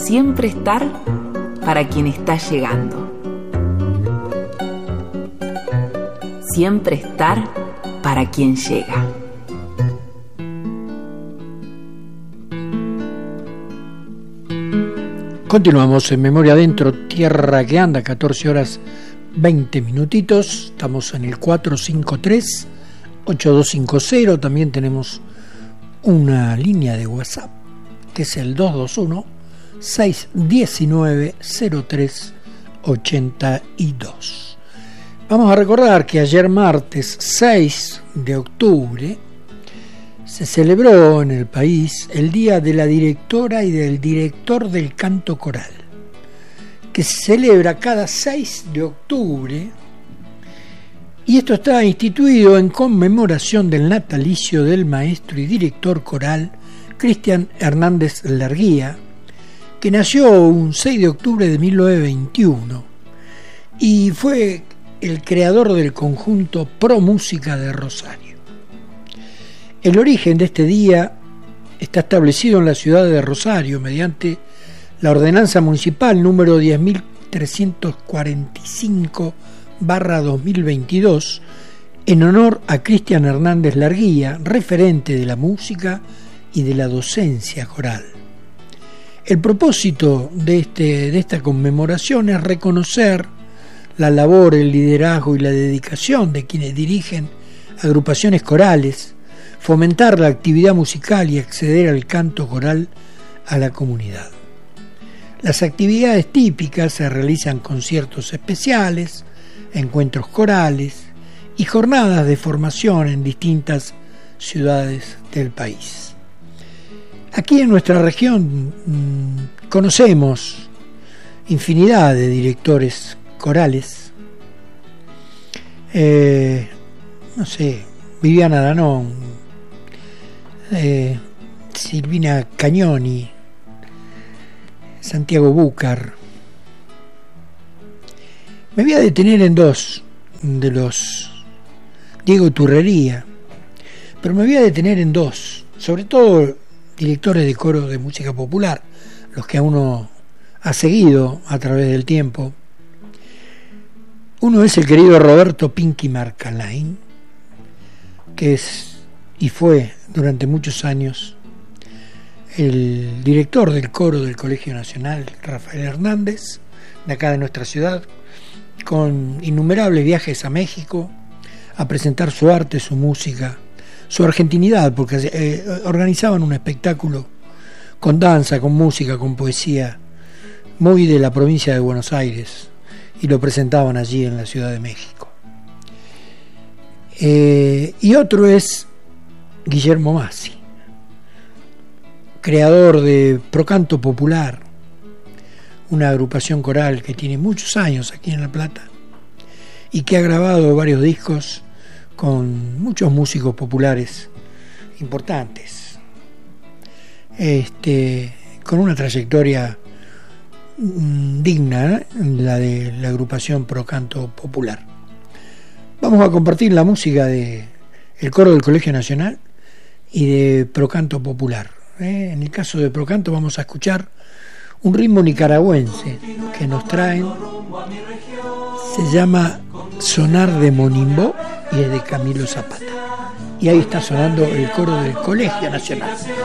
Siempre estar para quien está llegando. Siempre estar para quien llega. Continuamos en Memoria Adentro, Tierra que Anda, 14 horas 20 minutitos. Estamos en el 453-8250. También tenemos una línea de WhatsApp, que es el 221-619-0382. Vamos a recordar que ayer martes 6 de octubre se celebró en el país el Día de la Directora y del Director del Canto Coral, que se celebra cada 6 de octubre, y esto está instituido en conmemoración del natalicio del maestro y director coral Cristian Hernández Larguía, que nació un 6 de octubre de 1921 y fue el creador del conjunto Pro Música de Rosario. El origen de este día está establecido en la ciudad de Rosario mediante la ordenanza municipal número 10.345/2022 en honor a Cristian Hernández Larguía, referente de la música y de la docencia coral. El propósito de esta conmemoración es reconocer la labor, el liderazgo y la dedicación de quienes dirigen agrupaciones corales, fomentar la actividad musical y acceder al canto coral a la comunidad. Las actividades típicas se realizan conciertos especiales, encuentros corales y jornadas de formación en distintas ciudades del país. Aquí en nuestra región conocemos infinidad de directores corales. Viviana Danón, Silvina Cagnoni, Santiago Búcar. Me voy a detener en dos de los, Diego Turrería, pero me voy a detener en dos, sobre todo directores de coro de música popular, los que a uno ha seguido a través del tiempo. Uno es el querido Roberto Pinky Marcalain, que es y fue durante muchos años el director del coro del Colegio Nacional Rafael Hernández, de acá de nuestra ciudad, con innumerables viajes a México a presentar su arte, su música, su argentinidad, porque organizaban un espectáculo con danza, con música, con poesía, muy de la provincia de Buenos Aires, y lo presentaban allí en la Ciudad de México. Y otro es Guillermo Masi, creador de Procanto Popular, una agrupación coral que tiene muchos años aquí en La Plata y que ha grabado varios discos con muchos músicos populares importantes, con una trayectoria digna, la de la agrupación Procanto Popular. Vamos a compartir la música de el coro del Colegio Nacional y de Procanto Popular. En el caso de Procanto vamos a escuchar un ritmo nicaragüense que nos traen, se llama Sonar de Monimbó y es de Camilo Zapata. Y ahí está sonando el coro del Colegio Nacional.